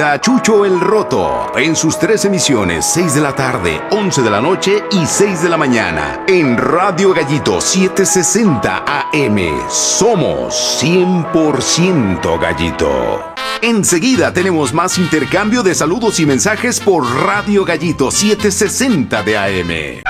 A Chucho el Roto, en sus 3 emisiones, 6 de la tarde, 11 de la noche y 6 de la mañana, en Radio Gallito 760 AM. Somos 100% Gallito. Enseguida tenemos más intercambio de saludos y mensajes por Radio Gallito 760 de AM.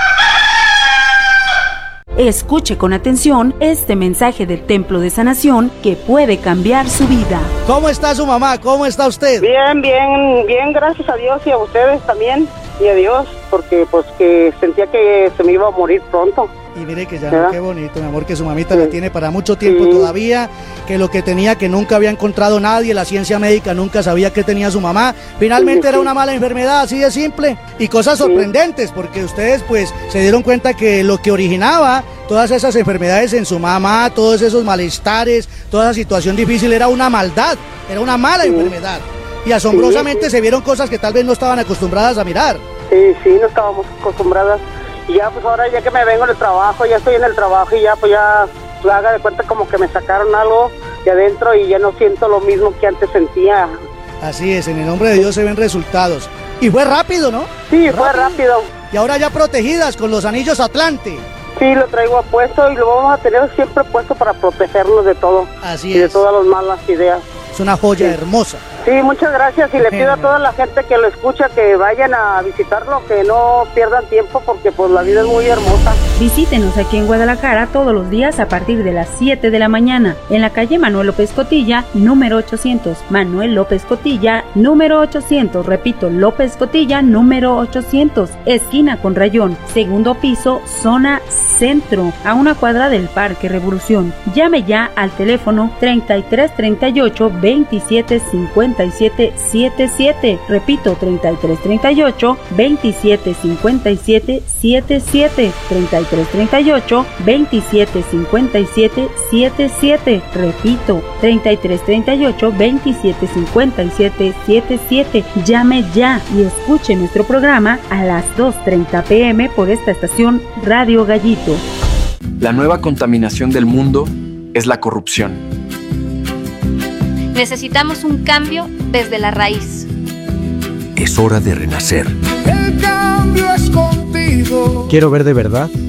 Escuche con atención este mensaje del Templo de Sanación que puede cambiar su vida. ¿Cómo está su mamá? ¿Cómo está usted? Bien, gracias a Dios y a ustedes también. Y a Dios, porque pues que sentía que se me iba a morir pronto. Y mire que ya no, qué bonito, mi amor, que su mamita la tiene para mucho tiempo todavía, que lo que tenía que nunca había encontrado nadie, la ciencia médica nunca sabía que tenía su mamá, finalmente era una mala enfermedad, así de simple, y cosas sorprendentes, porque ustedes pues se dieron cuenta que lo que originaba todas esas enfermedades en su mamá, todos esos malestares, toda esa situación difícil era una maldad, era una mala enfermedad, y asombrosamente se vieron cosas que tal vez no estaban acostumbradas a mirar. Sí, no estábamos acostumbradas. Y ya pues ahora ya que me vengo del trabajo, ya estoy en el trabajo y ya pues haga de cuenta como que me sacaron algo de adentro y ya no siento lo mismo que antes sentía. Así es, en el nombre de Dios se ven resultados. Y fue rápido, ¿no? Sí, fue rápido. Y ahora ya protegidas con los anillos Atlante. Sí, lo traigo puesto y lo vamos a tener siempre puesto para protegernos de todo. Así es. Y de todas las malas ideas. Es una joya hermosa. Sí, muchas gracias y le pido a toda la gente que lo escucha que vayan a visitarlo, que no pierdan tiempo porque pues la vida es muy hermosa. Visítenos aquí en Guadalajara todos los días a partir de las 7 de la mañana en la calle Manuel López Cotilla, número 800. Manuel López Cotilla, número 800. Repito, López Cotilla, número 800. Esquina con Rayón, segundo piso, zona centro, a una cuadra del Parque Revolución. Llame ya al teléfono 3338 2757 77. Repito, 3338 2757 77. 3338 2757 77. Repito, 3338 2757 77. Llame ya y escuche nuestro programa a las 2:30 p.m. por esta estación Radio Gallito. La nueva contaminación del mundo es la corrupción. Necesitamos un cambio desde la raíz. Es hora de renacer. El cambio es contigo. Quiero ver de verdad